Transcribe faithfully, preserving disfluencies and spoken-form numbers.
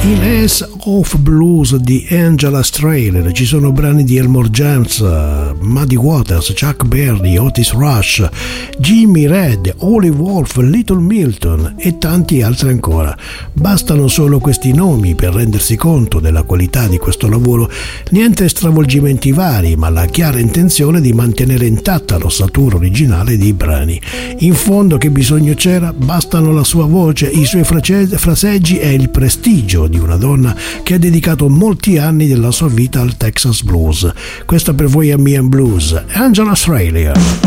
In Ace of Blues di Angela Strahler ci sono brani di Elmore James, Muddy Waters, Chuck Berry, Otis Rush, Jimmy Reed, Olive Wolf, Little Milton e tanti altri ancora. Bastano solo questi nomi per rendersi conto della qualità di questo lavoro. Niente stravolgimenti vari, ma la chiara intenzione di mantenere intatta l'ossatura originale dei brani. In fondo che bisogno c'era? Bastano la sua voce, i suoi fraseggi e il prestigio di una donna che ha dedicato molti anni della sua vita al Texas Blues. Questa per voi è Me and Blues, Angela Strahler.